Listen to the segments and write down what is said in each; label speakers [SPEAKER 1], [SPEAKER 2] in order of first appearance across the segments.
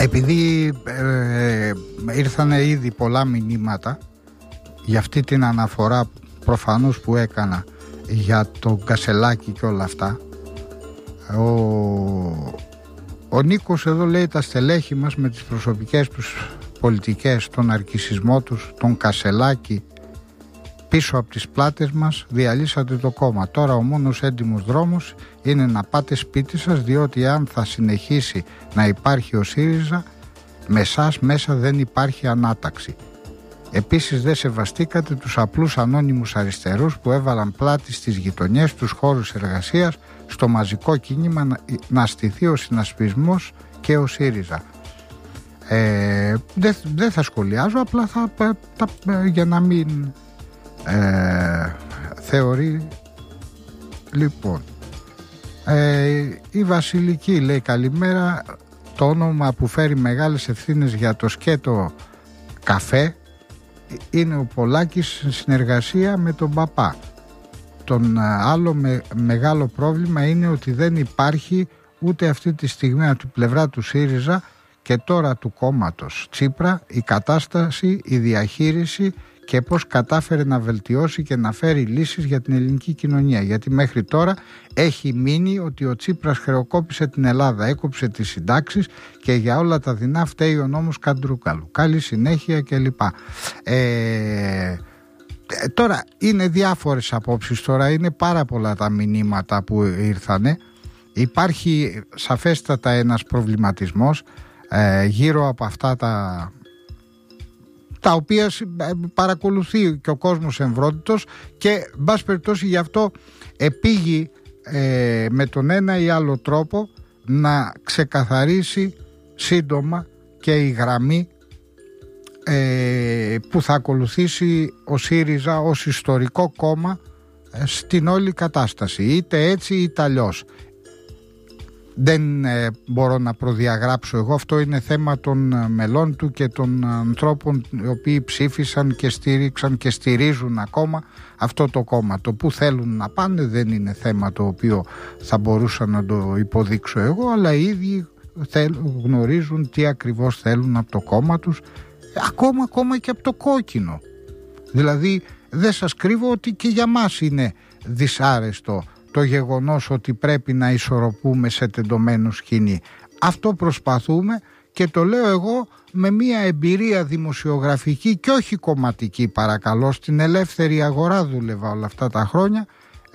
[SPEAKER 1] επειδή ήρθαν ήδη πολλά μηνύματα για αυτή την αναφορά προφανώς που έκανα για το Κασελάκη και όλα αυτά, ο Νίκος εδώ λέει: τα στελέχη μας με τις προσωπικές τους πολιτικές, τον αρκισισμό τους, τον Κασελάκη πίσω από τις πλάτες μας, διαλύσατε το κόμμα. Τώρα ο μόνος έντιμος δρόμος είναι να πάτε σπίτι σας, διότι αν θα συνεχίσει να υπάρχει ο ΣΥΡΙΖΑ, με εσάς μέσα δεν υπάρχει ανάταξη. Επίσης δεν σεβαστήκατε τους απλούς ανώνυμους αριστερούς που έβαλαν πλάτη στις γειτονιές, στους χώρους εργασίας, στο μαζικό κίνημα να στηθεί ο συνασπισμός και ο ΣΥΡΙΖΑ. Δεν θα σχολιάζω, απλά για να μην θεωρεί. Λοιπόν, η Βασιλική λέει: καλημέρα, το όνομα που φέρει μεγάλες ευθύνες για το σκέτο καφέ είναι ο Πολάκης σε συνεργασία με τον Παπά. Τον άλλο μεγάλο πρόβλημα είναι ότι δεν υπάρχει ούτε αυτή τη στιγμή από την πλευρά του ΣΥΡΙΖΑ και τώρα του κόμματος Τσίπρα η κατάσταση, η διαχείριση και πώς κατάφερε να βελτιώσει και να φέρει λύσεις για την ελληνική κοινωνία. Γιατί μέχρι τώρα έχει μείνει ότι ο Τσίπρας χρεοκόπησε την Ελλάδα, έκοψε τις συντάξεις και για όλα τα δεινά φταίει ο νόμος Καντρούκαλου. Καλή συνέχεια κλπ. Τώρα είναι διάφορες απόψεις, τώρα είναι πάρα πολλά τα μηνύματα που ήρθανε. Υπάρχει σαφέστατα ένας προβληματισμός γύρω από αυτά τα οποία παρακολουθεί και ο κόσμος εμβρόντιτος και μπας περιπτώσει γι' αυτό επήγει με τον ένα ή άλλο τρόπο να ξεκαθαρίσει σύντομα και η γραμμή που θα ακολουθήσει ο ΣΥΡΙΖΑ ως ιστορικό κόμμα στην όλη κατάσταση, είτε έτσι είτε αλλιώς. Δεν μπορώ να προδιαγράψω εγώ, αυτό είναι θέμα των μελών του και των ανθρώπων οι οποίοι ψήφισαν και στήριξαν και στηρίζουν ακόμα αυτό το κόμμα. Το που θέλουν να πάνε δεν είναι θέμα το οποίο θα μπορούσα να το υποδείξω εγώ, αλλά οι ίδιοι γνωρίζουν τι ακριβώς θέλουν από το κόμμα τους, ακόμα και από το κόκκινο. Δηλαδή δεν σας κρύβω ότι και για μας είναι δυσάρεστο το γεγονός ότι πρέπει να ισορροπούμε σε τεντωμένο σκηνή. Αυτό προσπαθούμε και το λέω εγώ με μια εμπειρία δημοσιογραφική και όχι κομματική, παρακαλώ. Στην ελεύθερη αγορά δούλευα όλα αυτά τα χρόνια.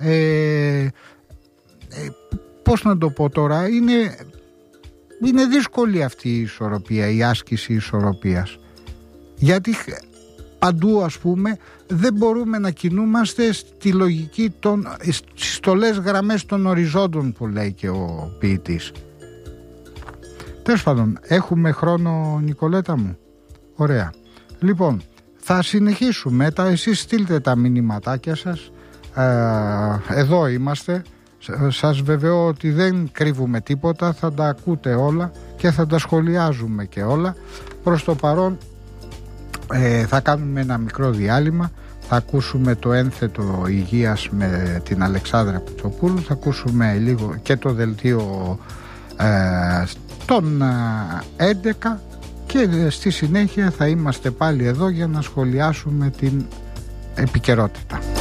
[SPEAKER 1] Πώς να το πω τώρα, είναι δύσκολη αυτή η ισορροπία, η άσκηση ισορροπίας. Γιατί παντού ας πούμε δεν μπορούμε να κινούμαστε στη λογική στις στολές γραμμές των οριζόντων που λέει και ο ποιητής. Τέλος πάντων, έχουμε χρόνο, Νικολέτα μου? Ωραία. Λοιπόν, θα συνεχίσουμε. Εσείς στείλτε τα μηνύματάκια σας. Εδώ είμαστε. Σας βεβαιώ ότι δεν κρύβουμε τίποτα. Θα τα ακούτε όλα και θα τα σχολιάζουμε και όλα. Προς το παρόν θα κάνουμε ένα μικρό διάλειμμα. Θα ακούσουμε το ένθετο υγείας με την Αλεξάνδρα Πουτσοπούλου. Θα ακούσουμε λίγο και το δελτίο των 11 και στη συνέχεια θα είμαστε πάλι εδώ για να σχολιάσουμε την επικαιρότητα.